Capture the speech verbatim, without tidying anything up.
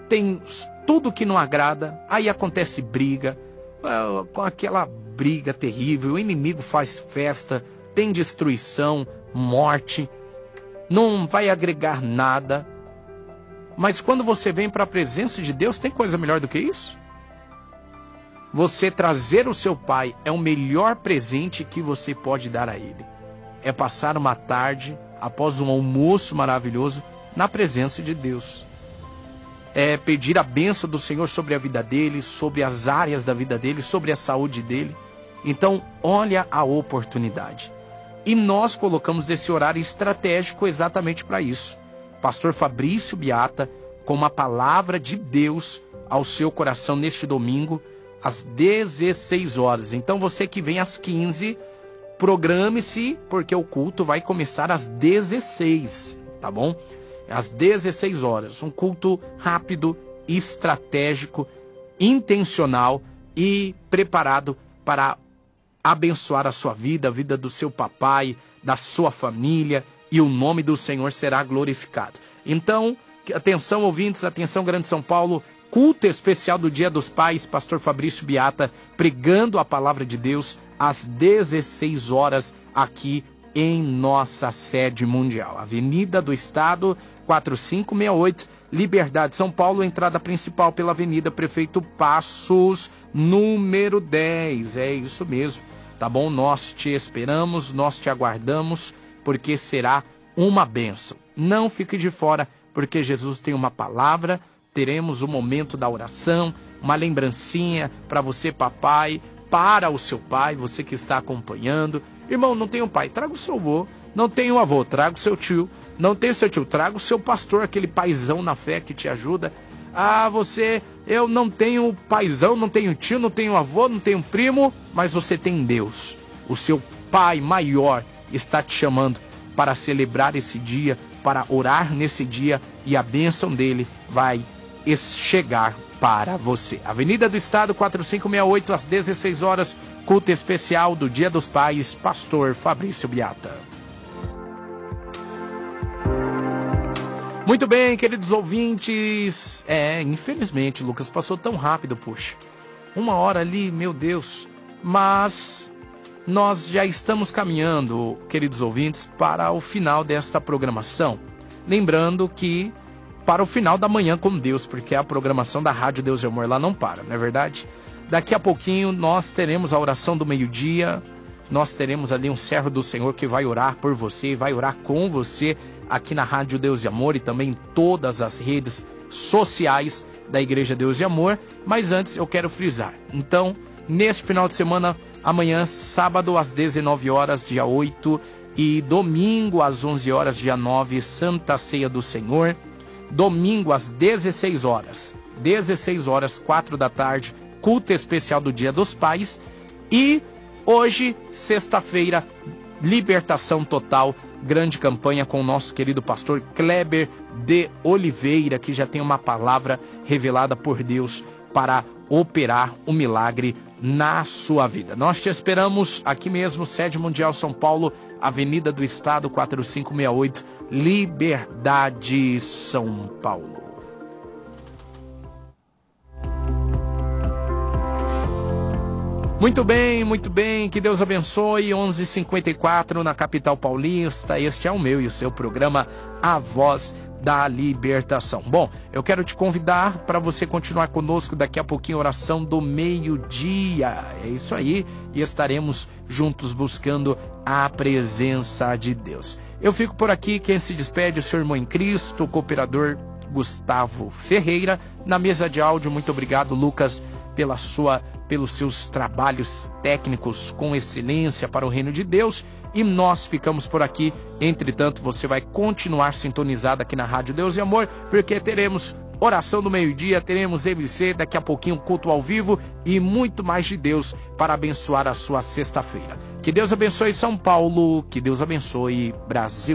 tem tudo que não agrada, aí acontece briga, com aquela briga terrível, o inimigo faz festa, tem destruição, morte, não vai agregar nada. Mas quando você vem para a presença de Deus, tem coisa melhor do que isso? Você trazer o seu pai é o melhor presente que você pode dar a ele. É passar uma tarde, após um almoço maravilhoso, na presença de Deus. É pedir a bênção do Senhor sobre a vida dele, sobre as áreas da vida dele, sobre a saúde dele. Então, olha a oportunidade. E nós colocamos esse horário estratégico exatamente para isso. Pastor Fabrício Biata, com uma palavra de Deus ao seu coração neste domingo, às dezesseis horas. Então, você que vem às quinze, programe-se, porque o culto vai começar às dezesseis, tá bom? Às dezesseis horas, um culto rápido, estratégico, intencional e preparado para abençoar a sua vida, a vida do seu papai, da sua família, e o nome do Senhor será glorificado. Então, atenção ouvintes, atenção Grande São Paulo, culto especial do Dia dos Pais, Pastor Fabrício Biata, pregando a palavra de Deus às dezesseis horas aqui em nossa sede mundial. Avenida do Estado, quatro cinco seis oito, Liberdade, São Paulo, entrada principal pela Avenida Prefeito Passos, número dez. É isso mesmo, tá bom? Nós te esperamos, nós te aguardamos, porque será uma bênção. Não fique de fora, porque Jesus tem uma palavra, teremos o momento da oração, uma lembrancinha para você, papai, para o seu pai, você que está acompanhando. Irmão, não tem um pai, traga o seu avô. Não tem um avô, traga o seu tio. Não tem o seu tio, traga o seu pastor, aquele paizão na fé que te ajuda. Ah, você, eu não tenho paizão, não tenho tio, não tenho avô, não tenho primo, mas você tem Deus. O seu pai maior está te chamando para celebrar esse dia, para orar nesse dia, e a bênção dele vai chegar para você. Avenida do Estado, quatro cinco seis oito, às dezesseis horas, culto especial do Dia dos Pais, Pastor Fabrício Biata. Muito bem, queridos ouvintes. É, infelizmente, Lucas, passou tão rápido, puxa. Uma hora ali, meu Deus. Mas nós já estamos caminhando, queridos ouvintes, para o final desta programação. Lembrando que para o final da Manhã com Deus, porque a programação da Rádio Deus e Amor lá não para, não é verdade? Daqui a pouquinho nós teremos a oração do meio-dia, nós teremos ali um servo do Senhor que vai orar por você, vai orar com você aqui na Rádio Deus e Amor e também em todas as redes sociais da Igreja Deus e Amor. Mas antes eu quero frisar, então, nesse final de semana, amanhã, sábado às dezenove horas, dia oito, e domingo às onze horas, dia nove, Santa Ceia do Senhor. Domingo às dezesseis horas, dezesseis horas, quatro da tarde, culto especial do Dia dos Pais. E hoje, sexta-feira, libertação total, grande campanha com o nosso querido pastor Kleber de Oliveira, que já tem uma palavra revelada por Deus para operar um milagre na sua vida. Nós te esperamos aqui mesmo, Sede Mundial São Paulo, Avenida do Estado, quatro cinco seis oito, Liberdade, São Paulo. Muito bem, muito bem, que Deus abençoe. Onze e cinquenta e quatro na capital paulista. Este é o meu e o seu programa A Voz da Libertação. Bom, eu quero te convidar para você continuar conosco daqui a pouquinho, oração do meio-dia. É isso aí, e estaremos juntos buscando a presença de Deus. Eu fico por aqui, quem se despede, o seu irmão em Cristo, o cooperador Gustavo Ferreira. Na mesa de áudio, muito obrigado, Lucas, pela sua, pelos seus trabalhos técnicos com excelência para o reino de Deus. E nós ficamos por aqui. Entretanto, você vai continuar sintonizado aqui na Rádio Deus e Amor, porque teremos oração do meio-dia, teremos M C, daqui a pouquinho culto ao vivo e muito mais de Deus para abençoar a sua sexta-feira. Que Deus abençoe São Paulo, que Deus abençoe Brasil.